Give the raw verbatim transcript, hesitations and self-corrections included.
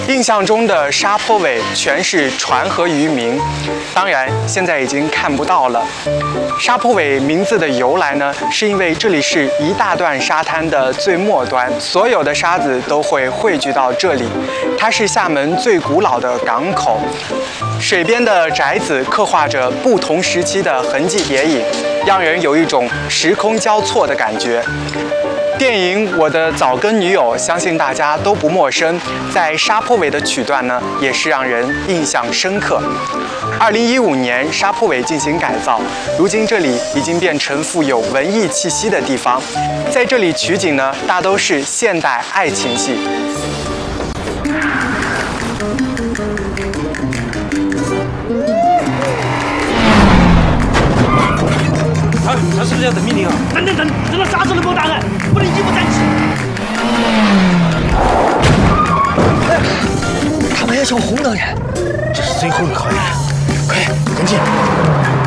印象中的沙坡尾全是船和渔民，当然现在已经看不到了。沙坡尾名字的由来呢，是因为这里是一大段沙滩的最末端，所有的沙子都会汇聚到这里。它是厦门最古老的港口，水边的宅子刻画着不同时期的痕迹叠影，让人有一种时空交错的感觉。电影《我的早更女友》相信大家都不陌生，在沙坡尾的曲段呢，也是让人印象深刻。二零一五年，沙坡尾进行改造，如今这里已经变成富有文艺气息的地方。在这里取景呢，大都是现代爱情戏。 他他是不是要等命令啊？等等等，等到啥时候能给我打开？不能一不站起。哎，他们要抢红灯耶！这是最后的考验，快跟进！